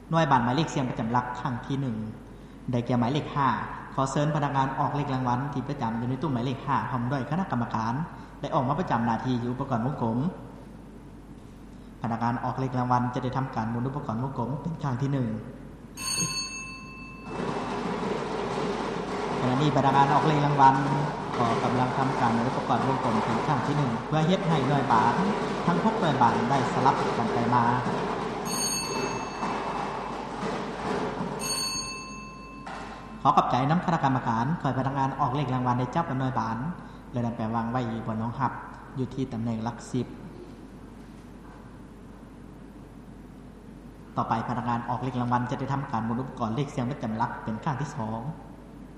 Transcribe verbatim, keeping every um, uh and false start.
หน่วยบัตรหมายเลขเสียงประจำหลักครั้งที่หนึ่งได้แก่หมายเลขห้าขอเชิญพนักงานออกเลขรางวัลที่ประจำอยู่ในตู้หมายเลขห้าพร้อมด้วยคณะกรรมการได้ออกมาประจำหน้าที่อยู่อุปกรณ์วงกลมพนักงานออกเลขรางวัลจะได้ทำการหมุนอุปกรณ์วงกลมเป็นครั้งที่หนึ่งขณะนี้พนักงานออกเลขรางวัลก็กำลังทำการหมุนอุปกรณ์วงกลมเป็นครั้งที่หนึ่งเพื่อเฮ็ดให้หน่วยบาททั้งหกหน่วยบาทได้สลับกันไปมาขอขอบใจน้ำคณะกรรมการคอยพนักงานออกเลขรางวัลได้จับหน่วยบาทและนำไปวางไว้บนรองหับอยู่ที่ตำแหน่งหลักสิบต่อไปพนักงานออกเลขรางวัลจะได้ทำการหมุนอุปกรณ์เลขเสียงประจำหลักเป็นครั้งที่สอง